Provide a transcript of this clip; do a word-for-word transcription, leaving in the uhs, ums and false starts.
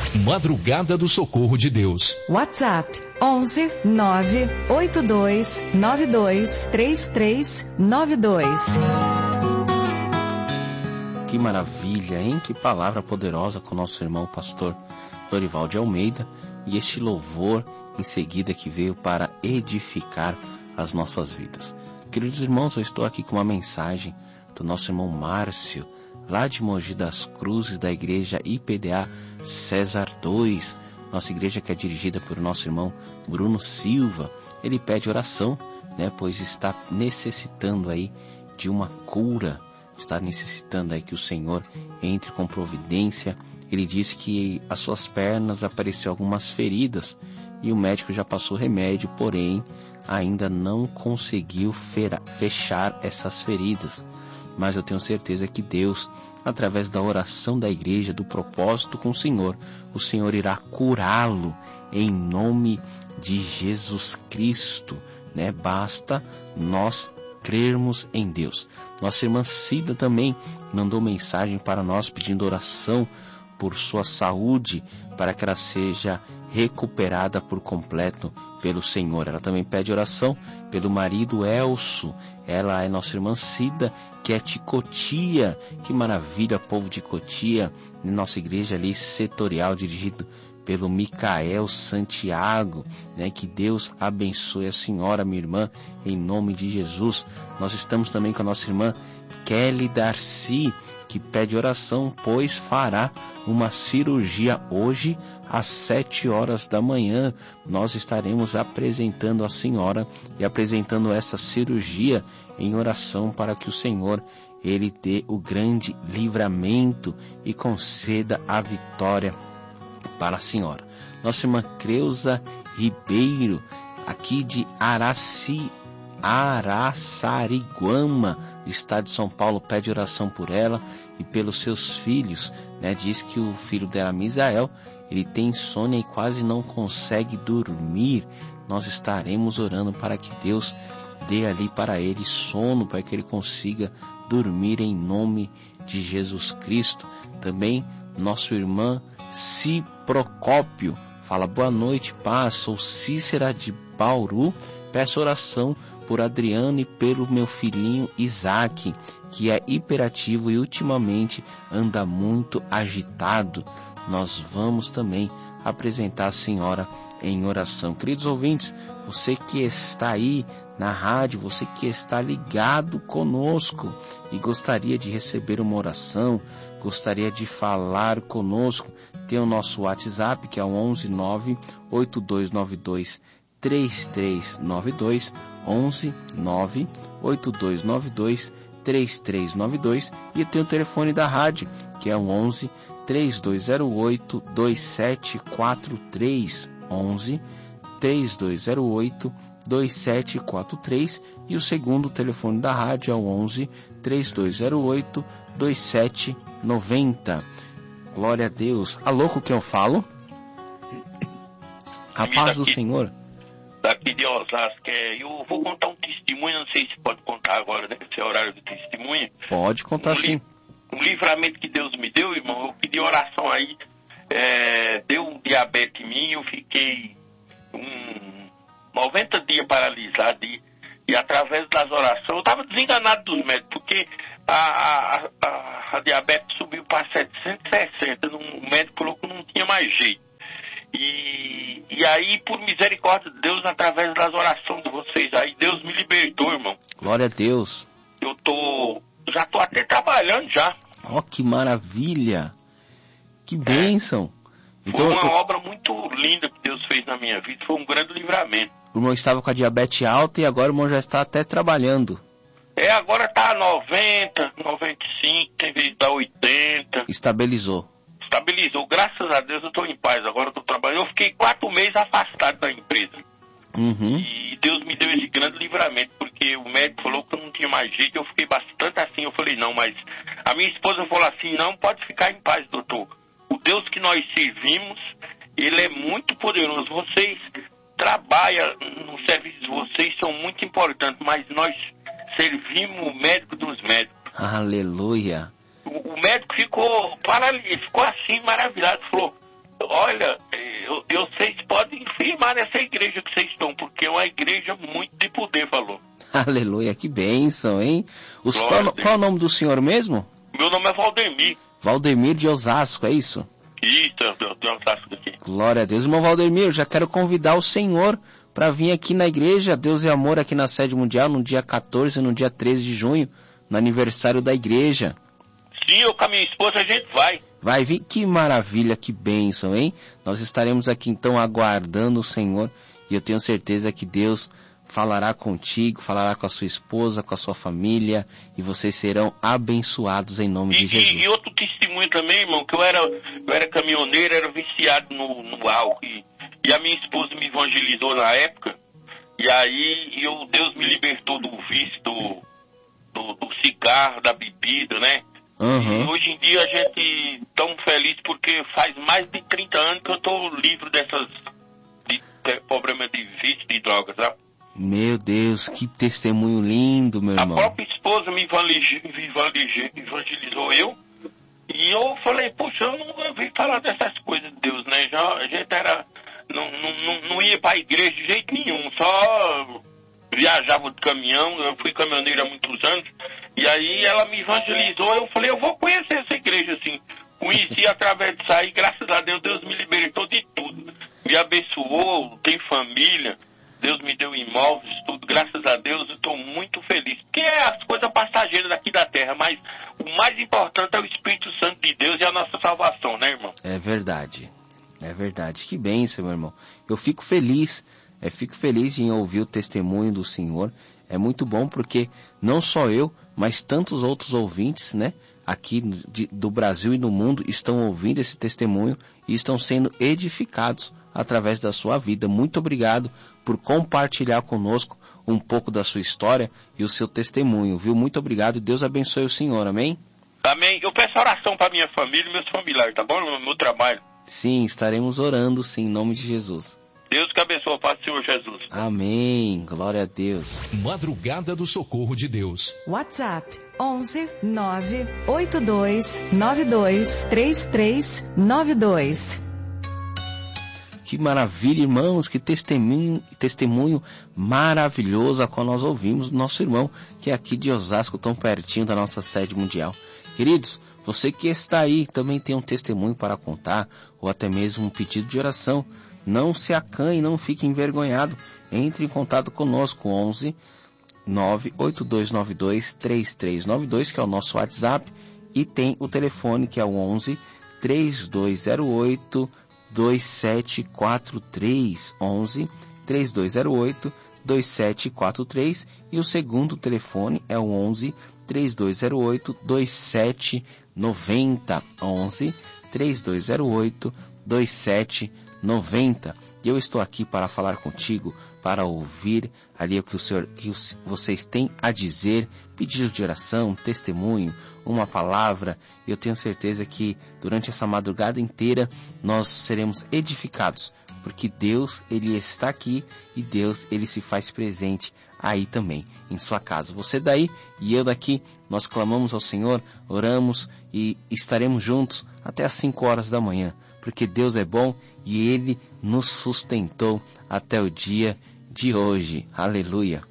Madrugada do Socorro de Deus. WhatsApp onze nove oito dois nove dois três três nove dois. Que maravilha, hein? Que palavra poderosa com o nosso irmão pastor Dorival de Almeida, e este louvor em seguida que veio para edificar as nossas vidas. Queridos irmãos, eu estou aqui com uma mensagem do nosso irmão Márcio, lá de Mogi das Cruzes, da igreja I P D A César dois, nossa igreja que é dirigida por nosso irmão Bruno Silva. Ele pede oração, né, pois está necessitando aí de uma cura, está necessitando aí que o Senhor entre com providência. Ele disse que as suas pernas apareceram algumas feridas e o médico já passou remédio, porém ainda não conseguiu fechar essas feridas. Mas eu tenho certeza que Deus, através da oração da igreja, do propósito com o Senhor, o Senhor irá curá-lo em nome de Jesus Cristo, né? Basta nós crermos em Deus. Nossa irmã Cida também mandou mensagem para nós pedindo oração por sua saúde, para que ela seja recuperada por completo pelo Senhor. Ela também pede oração pelo marido Elso. Ela é nossa irmã Cida, que é de Cotia. Que maravilha, povo de Cotia, nossa igreja ali setorial, dirigido pelo Micael Santiago, né? Que Deus abençoe a senhora, minha irmã, em nome de Jesus. Nós estamos também com a nossa irmã Kelly Darcy, que pede oração, pois fará uma cirurgia hoje às sete horas da manhã. Nós estaremos apresentando a senhora e apresentando essa cirurgia em oração para que o Senhor, Ele dê o grande livramento e conceda a vitória para a senhora. Nossa irmã Creuza Ribeiro, aqui de Araci, Araçariguama, estado de São Paulo, pede oração por ela e pelos seus filhos, né? Diz que o filho dela, Misael, ele tem insônia e quase não consegue dormir. Nós estaremos orando para que Deus dê ali para ele sono, para que ele consiga dormir em nome de Jesus Cristo. Também nosso irmão Ciprocópio fala: boa noite, paz, sou Cícera de Bauru, peço oração por Adriano e pelo meu filhinho Isaac, que é hiperativo e ultimamente anda muito agitado. Nós vamos também apresentar a senhora em oração. Queridos ouvintes, você que está aí na rádio, você que está ligado conosco e gostaria de receber uma oração, gostaria de falar conosco, tem o nosso WhatsApp, que é o onze nove oito dois nove dois três três nove dois, onze nove oito dois nove dois três três nove dois, e tem o telefone da rádio, que é o onze três dois zero oito dois sete quatro três, onze três dois zero oito dois sete quatro três, e o segundo telefone da rádio é o onze três dois zero oito dois sete nove zero. Glória a Deus. Alô, com quem eu falo? A paz do Senhor. Daqui de Osasco, eu vou contar um testemunho, não sei se pode contar agora, né? Esse é o horário do testemunho. Pode contar, um sim. Li, um livramento que Deus me deu, irmão, eu pedi oração aí, é, deu um diabetes em mim, eu fiquei um, noventa dias paralisado e, e através das orações, eu estava desenganado dos médicos, porque a, a, a, a diabetes subiu para setecentos e sessenta, o médico falou que não tinha mais jeito. E, e aí, por misericórdia de Deus, através das orações de vocês, aí Deus me libertou, irmão. Glória a Deus. Eu tô, já tô até trabalhando já. Ó, oh, que maravilha. Que bênção. É. Então, foi uma eu... obra muito linda que Deus fez na minha vida, foi um grande livramento. O irmão estava com a diabetes alta e agora o irmão já está até trabalhando. É, agora tá noventa, noventa e cinco, tem vez de dar oitenta. Estabilizou. Estabilizou, graças a Deus eu estou em paz, agora eu estou trabalhando. Eu fiquei quatro meses afastado da empresa. Uhum. E Deus me deu esse grande livramento, porque o médico falou que eu não tinha mais jeito, eu fiquei bastante assim. Eu falei, não, mas a minha esposa falou assim, não, pode ficar em paz, doutor. O Deus que nós servimos, Ele é muito poderoso. Vocês trabalham no serviço de vocês, são muito importantes, mas nós servimos o médico dos médicos. Aleluia. O médico ficou paralisado, ficou assim, maravilhado, falou, olha, eu, eu, vocês podem firmar nessa igreja que vocês estão, porque é uma igreja muito de poder, falou. Aleluia, que bênção, hein? Os, qual, qual é o nome do senhor mesmo? Meu nome é Valdemir. Valdemir de Osasco, é isso? Isso, eu tenho Osasco daqui. Glória a Deus. Irmão Valdemir, eu já quero convidar o senhor para vir aqui na igreja Deus e Amor, aqui na sede mundial, no dia quatorze e no dia treze de junho, no aniversário da igreja. Sim, eu com a minha esposa a gente vai. Vai vir, que maravilha, que bênção, hein? Nós estaremos aqui então aguardando o Senhor e eu tenho certeza que Deus falará contigo, falará com a sua esposa, com a sua família e vocês serão abençoados em nome e, de Jesus. E, e outro testemunho também, irmão, que eu era, eu era caminhoneiro, era viciado no, no álcool e, e a minha esposa me evangelizou na época e aí eu, Deus me libertou do vício, do, do, do cigarro, da bebida, né? Uhum. E hoje em dia a gente tão feliz porque faz mais de trinta anos que eu tô livre dessas de, de, problemas de vício, de drogas, sabe? Meu Deus, que testemunho lindo, meu irmão. A própria esposa me evangelizou, evangelizou eu e eu falei, poxa, eu não vim falar dessas coisas de Deus, né? Já, a gente era, não, não, não ia pra igreja de jeito nenhum, só viajava de caminhão, eu fui caminhoneiro há muitos anos. E aí ela me evangelizou, eu falei, eu vou conhecer essa igreja assim. Conheci através disso aí, graças a Deus, Deus me libertou de tudo. Me abençoou, tem família, Deus me deu imóveis, tudo, graças a Deus, eu estou muito feliz. Porque é as coisas passageiras daqui da terra, mas o mais importante é o Espírito Santo de Deus e a nossa salvação, né, irmão? É verdade, é verdade. Que bênção, meu irmão. Eu fico feliz, eu fico feliz em ouvir o testemunho do Senhor. É muito bom porque não só eu, mas tantos outros ouvintes, né, aqui de, do Brasil e do mundo estão ouvindo esse testemunho e estão sendo edificados através da sua vida. Muito obrigado por compartilhar conosco um pouco da sua história e o seu testemunho, viu? Muito obrigado. Deus abençoe o senhor, amém? Amém. Eu peço oração para minha família e meus familiares, tá bom? No meu trabalho. Sim, estaremos orando, sim, em nome de Jesus. Deus que abençoe, Pai do Senhor Jesus. Amém. Glória a Deus. Madrugada do Socorro de Deus. WhatsApp onze nove oito dois nove dois três três nove dois. Que maravilha, irmãos, que testemunho, testemunho maravilhoso a qual nós ouvimos do nosso irmão, que é aqui de Osasco, tão pertinho da nossa sede mundial. Queridos, você que está aí também tem um testemunho para contar, ou até mesmo um pedido de oração. Não se acanhe, não fique envergonhado. Entre em contato conosco, onze nove oito dois nove dois três três nove dois, que é o nosso WhatsApp, e tem o telefone que é o onze três dois zero oito dois sete quatro três, onze três dois zero oito dois sete quatro três, e o segundo telefone é o onze três dois zero oito dois sete nove zero, onze três dois zero oito dois sete nove zero. noventa. E eu estou aqui para falar contigo, para ouvir ali o que, o senhor, que os, vocês têm a dizer, pedido de oração, testemunho, uma palavra. Eu tenho certeza que durante essa madrugada inteira nós seremos edificados, porque Deus, Ele está aqui e Deus, Ele se faz presente aí também, em sua casa. Você daí e eu daqui, nós clamamos ao Senhor, oramos e estaremos juntos até às cinco horas da manhã, porque Deus é bom e Ele nos sustentou até o dia de hoje. Aleluia!